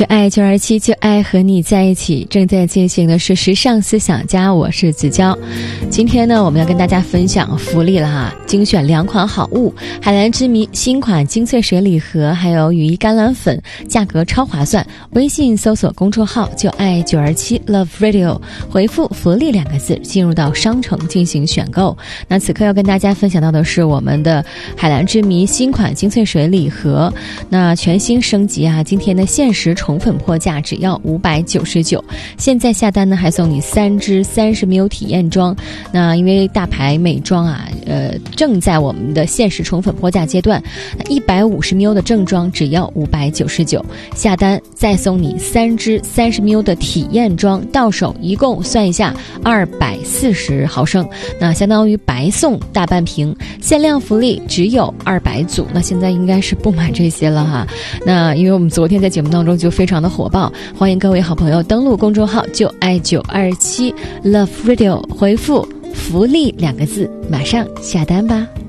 就爱927，就爱和你在一起。正在进行的是时尚思想家，我是子娇。今天呢，我们要跟大家分享福利了哈，精选2款好物，海蓝之谜新款精粹水礼盒，还有羽衣甘蓝粉，价格超划算。微信搜索公众号就爱927 Love Radio， 回复福利2个字，进入到商城进行选购。那此刻要跟大家分享到的是我们的海蓝之谜新款精粹水礼盒，那全新升级啊，今天的限时宠粉破价只要599，现在下单呢还送你3支30ml体验装。那因为大牌美妆啊，正在我们的限时宠粉破价阶段，150ml的正装只要599，下单再送你3支30ml的体验装，到手一共算一下240毫升，那相当于白送大半瓶，限量福利只有200组，那现在应该是不买这些了哈。那因为我们昨天在节目当中就非常的火爆，欢迎各位好朋友登录公众号就爱927 Love Radio， 回复福利2个字，马上下单吧。